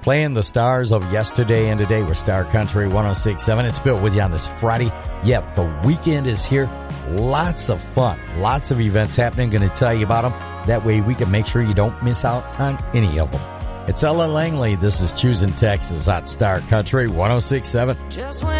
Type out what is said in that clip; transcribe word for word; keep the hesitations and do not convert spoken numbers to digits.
Playing the stars of yesterday and today with Star Country one oh six point seven. It's Bill with you on this Friday. Yep, the weekend is here. Lots of fun. Lots of events happening. Going to tell you about them. That way we can make sure you don't miss out on any of them. It's Ellen Langley. This is Choosing Texas on Star Country one oh six point seven.